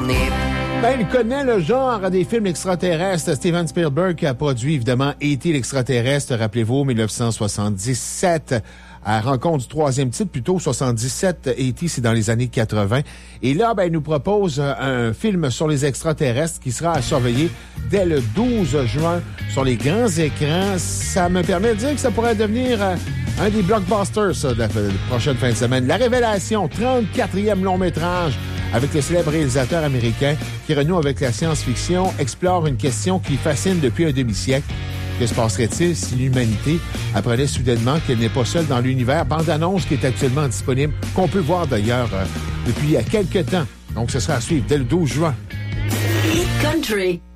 Ben, il connaît le genre des films extraterrestres. Steven Spielberg a produit, évidemment, E.T. l'extraterrestre, rappelez-vous, 1977. À rencontre du troisième titre, plutôt 77, E.T., c'est dans les années 80. Et là, ben, il nous propose un film sur les extraterrestres qui sera à surveiller dès le 12 juin sur les grands écrans. Ça me permet de dire que ça pourrait devenir un des blockbusters, ça, de la prochaine fin de semaine. La Révélation, 34e long métrage avec le célèbre réalisateur américain qui renoue avec la science-fiction, explore une question qui fascine depuis un demi-siècle. Que se passerait-il si l'humanité apprenait soudainement qu'elle n'est pas seule dans l'univers? Bande-annonce qui est actuellement disponible, qu'on peut voir d'ailleurs depuis il y a quelques temps. Donc, ce sera à suivre dès le 12 juin. Hit Country.